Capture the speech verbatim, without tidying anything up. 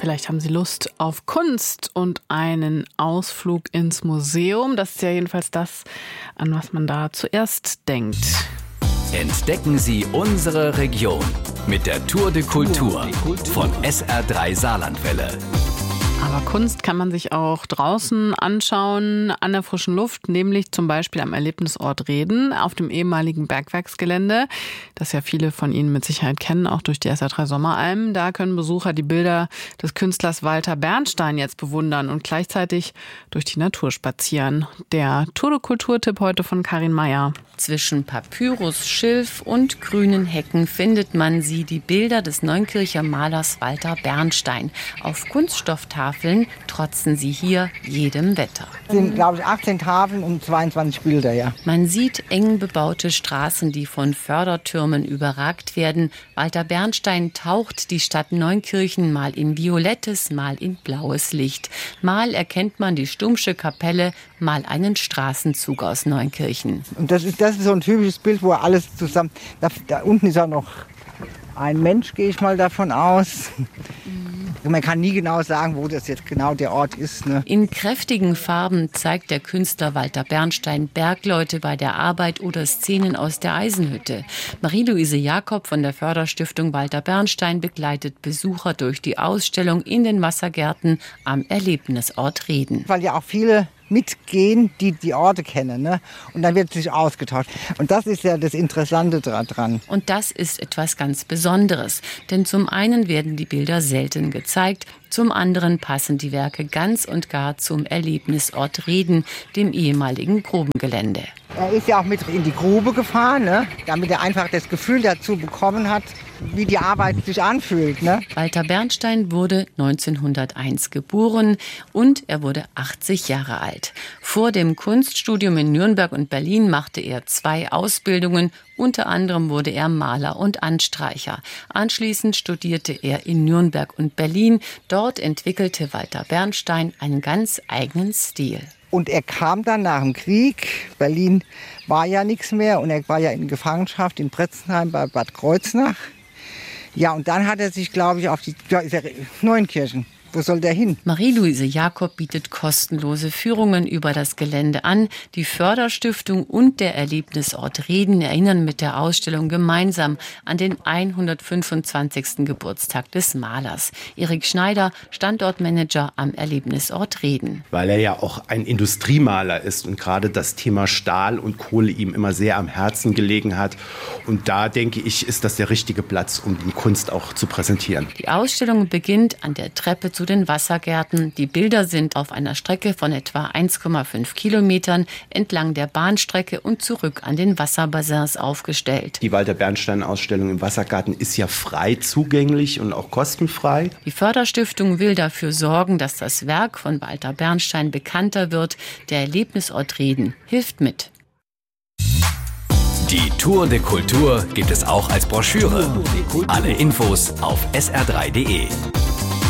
Vielleicht haben Sie Lust auf Kunst und einen Ausflug ins Museum. Das ist ja jedenfalls das, an was man da zuerst denkt. Entdecken Sie unsere Region mit der Tour de Kultur von S R drei Saarlandwelle. Aber Kunst kann man sich auch draußen anschauen, an der frischen Luft, nämlich zum Beispiel am Erlebnisort Reden auf dem ehemaligen Bergwerksgelände, das ja viele von Ihnen mit Sicherheit kennen, auch durch die S R drei Sommeralben. Da können Besucher die Bilder des Künstlers Walter Bernstein jetzt bewundern und gleichzeitig durch die Natur spazieren. Der Tour de Kultur-Tipp heute von Karin Meyer. Zwischen Papyrus, Schilf und grünen Hecken findet man sie, die Bilder des Neunkircher Malers Walter Bernstein. Auf Kunststofftafeln trotzen sie hier jedem Wetter. Es sind, glaube ich, achtzehn Tafeln und zweiundzwanzig Bilder, ja. Man sieht eng bebaute Straßen, die von Fördertürmen überragt werden. Walter Bernstein taucht die Stadt Neunkirchen mal in violettes, mal in blaues Licht. Mal erkennt man die Stummsche Kapelle, mal einen Straßenzug aus Neunkirchen. Und das ist, das ist so ein typisches Bild, wo alles zusammen... Da, da unten ist auch noch ein Mensch, gehe ich mal davon aus. Man kann nie genau sagen, wo das jetzt genau der Ort ist. Ne? In kräftigen Farben zeigt der Künstler Walter Bernstein Bergleute bei der Arbeit oder Szenen aus der Eisenhütte. Marie-Louise Jakob von der Förderstiftung Walter Bernstein begleitet Besucher durch die Ausstellung in den Wassergärten am Erlebnisort Reden. Weil ja auch viele mitgehen, die die Orte kennen. Ne? Und dann wird sich ausgetauscht. Und das ist ja das Interessante daran. Und das ist etwas ganz Besonderes. Denn zum einen werden die Bilder selten gezeigt, zum anderen passen die Werke ganz und gar zum Erlebnisort Reden, dem ehemaligen Grubengelände. Er ist ja auch mit in die Grube gefahren, ne? Damit er einfach das Gefühl dazu bekommen hat, wie die Arbeit sich anfühlt. Ne? Walter Bernstein wurde neunzehnhunderteins geboren und er wurde achtzig Jahre alt. Vor dem Kunststudium in Nürnberg und Berlin machte er zwei Ausbildungen. Unter anderem wurde er Maler und Anstreicher. Anschließend studierte er in Nürnberg und Berlin. Dort entwickelte Walter Bernstein einen ganz eigenen Stil. Und er kam dann nach dem Krieg. Berlin war ja nichts mehr und er war ja in Gefangenschaft in Bretzenheim bei Bad Kreuznach. Ja, und dann hat er sich, glaube ich, auf die ja, ist er, Neunkirchen. Wo soll der hin? Marie-Louise Jakob bietet kostenlose Führungen über das Gelände an. Die Förderstiftung und der Erlebnisort Reden erinnern mit der Ausstellung gemeinsam an den hundertfünfundzwanzigsten Geburtstag des Malers. Erik Schneider, Standortmanager am Erlebnisort Reden. Weil er ja auch ein Industriemaler ist und gerade das Thema Stahl und Kohle ihm immer sehr am Herzen gelegen hat. Und da, denke ich, ist das der richtige Platz, um die Kunst auch zu präsentieren. Die Ausstellung beginnt an der Treppe zu den Wassergärten. Die Bilder sind auf einer Strecke von etwa eins Komma fünf Kilometern entlang der Bahnstrecke und zurück an den Wasserbassins aufgestellt. Die Walter Bernstein-Ausstellung im Wassergarten ist ja frei zugänglich und auch kostenfrei. Die Förderstiftung will dafür sorgen, dass das Werk von Walter Bernstein bekannter wird. Der Erlebnisort Reden hilft mit. Die Tour de Kultur gibt es auch als Broschüre. Alle Infos auf S R drei punkt de.